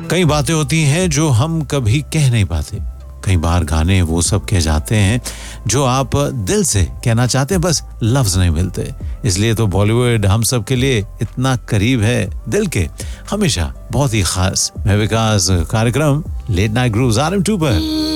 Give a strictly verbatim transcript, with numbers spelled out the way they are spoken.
कई बातें होती हैं जो हम कभी कह नहीं पाते। कई बार गाने वो सब कह जाते हैं जो आप दिल से कहना चाहते हैं, बस लफ्ज नहीं मिलते। इसलिए तो बॉलीवुड हम सब के लिए इतना करीब है, दिल के, हमेशा बहुत ही खास। मैं विकास, कार्यक्रम late night grooves R M to पर।